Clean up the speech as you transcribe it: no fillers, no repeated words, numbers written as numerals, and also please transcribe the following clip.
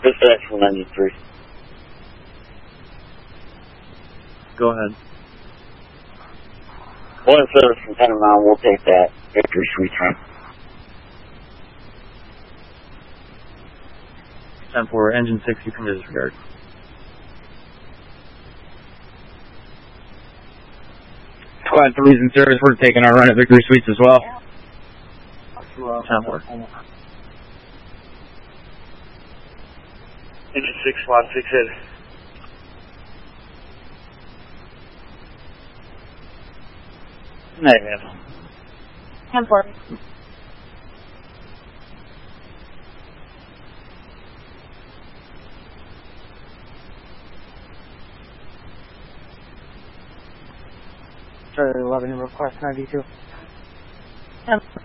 Dispatch 193. Go ahead. One service from Panama, we'll take that. Victory Suite time. 10-4, engine 6, you can disregard. Squad 3's in service, we're taking our run at Victory Suites as well. 10-4. Engine 6, Squad 6 head. Negative. 10-4. Charlie 11, request 92. 10-4.